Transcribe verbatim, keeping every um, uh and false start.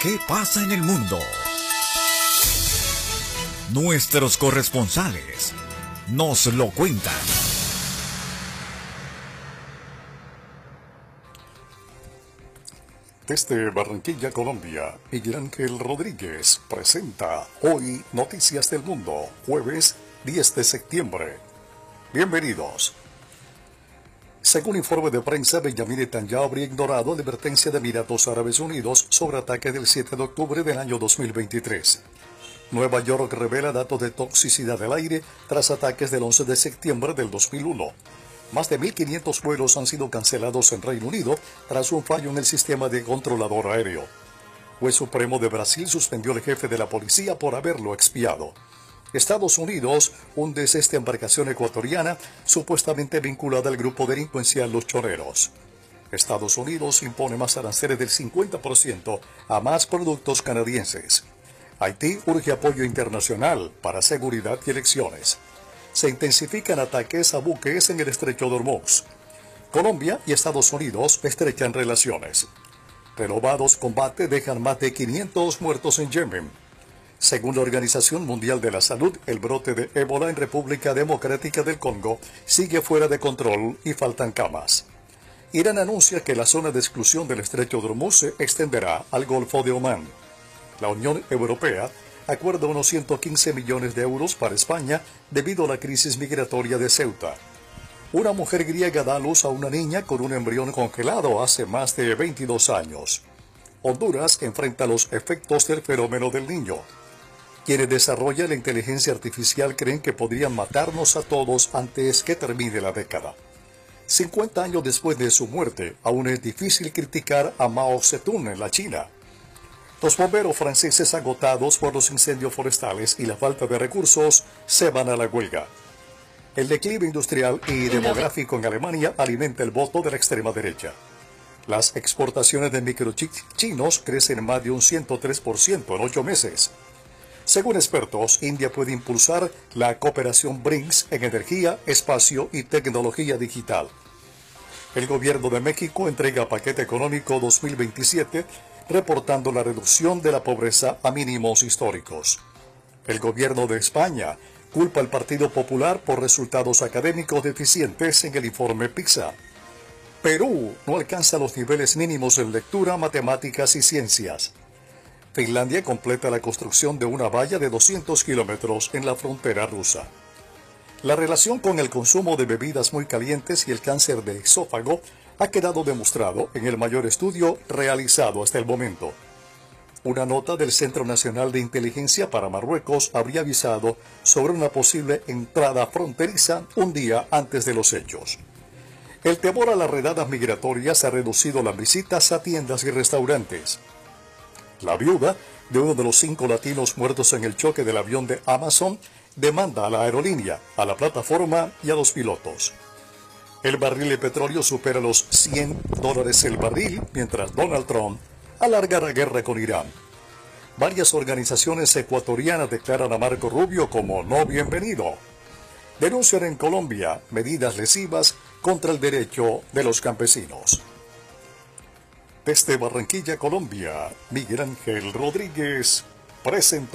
¿Qué pasa en el mundo? Nuestros corresponsales nos lo cuentan. Desde Barranquilla, Colombia, Miguel Ángel Rodríguez presenta hoy Noticias del Mundo, jueves diez de septiembre. Bienvenidos. Según informe de prensa, Benjamin Netanyahu habría ignorado la advertencia de Emiratos Árabes Unidos sobre ataque del siete de octubre del año dos mil veintitrés. Nueva York revela datos de toxicidad del aire tras ataques del once de septiembre del dos mil uno. Más de mil quinientos vuelos han sido cancelados en Reino Unido tras un fallo en el sistema de controlador aéreo. Juez Supremo de Brasil suspendió al jefe de la policía por haberlo expiado. Estados Unidos hunde esta embarcación ecuatoriana supuestamente vinculada al grupo delincuencial Los Choneros. Estados Unidos impone más aranceles del cincuenta por ciento a más productos canadienses. Haití urge apoyo internacional para seguridad y elecciones. Se intensifican ataques a buques en el estrecho de Hormuz. Colombia y Estados Unidos estrechan relaciones. Renovados combates dejan más de quinientos muertos en Yemen. Según la Organización Mundial de la Salud, el brote de ébola en República Democrática del Congo sigue fuera de control y faltan camas. Irán anuncia que la zona de exclusión del estrecho de Hormuz se extenderá al Golfo de Omán. La Unión Europea acuerda unos ciento quince millones de euros para España debido a la crisis migratoria de Ceuta. Una mujer griega da a luz a una niña con un embrión congelado hace más de veintidós años. Honduras enfrenta los efectos del fenómeno del Niño. Quienes desarrollan la inteligencia artificial creen que podrían matarnos a todos antes que termine la década. cincuenta años después de su muerte, aún es difícil criticar a Mao Zedong en la China. Los bomberos franceses, agotados por los incendios forestales y la falta de recursos, se van a la huelga. El declive industrial y demográfico en Alemania alimenta el voto de la extrema derecha. Las exportaciones de microchips chinos crecen más de un ciento tres por ciento en ocho meses. Según expertos, India puede impulsar la cooperación BRICS en energía, espacio y tecnología digital. El gobierno de México entrega paquete económico dos mil veintisiete, reportando la reducción de la pobreza a mínimos históricos. El gobierno de España culpa al Partido Popular por resultados académicos deficientes en el informe PISA. Perú no alcanza los niveles mínimos en lectura, matemáticas y ciencias. Finlandia completa la construcción de una valla de doscientos kilómetros en la frontera rusa. La relación con el consumo de bebidas muy calientes y el cáncer de esófago ha quedado demostrado en el mayor estudio realizado hasta el momento. Una nota del Centro Nacional de Inteligencia para Marruecos habría avisado sobre una posible entrada fronteriza un día antes de los hechos. El temor a las redadas migratorias ha reducido las visitas a tiendas y restaurantes. La viuda de uno de los cinco latinos muertos en el choque del avión de Amazon demanda a la aerolínea, a la plataforma y a los pilotos. El barril de petróleo supera los cien dólares el barril, mientras Donald Trump alarga la guerra con Irán. Varias organizaciones ecuatorianas declaran a Marco Rubio como no bienvenido. Denuncian en Colombia medidas lesivas contra el derecho de los campesinos. Desde Barranquilla, Colombia, Miguel Ángel Rodríguez presentó.